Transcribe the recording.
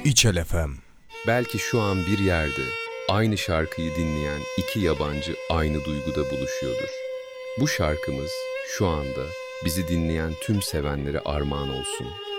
İçel FM. Belki şu an bir yerde aynı şarkıyı dinleyen iki yabancı aynı duyguda buluşuyordur. Bu şarkımız şu anda bizi dinleyen tüm sevenlere armağan olsun.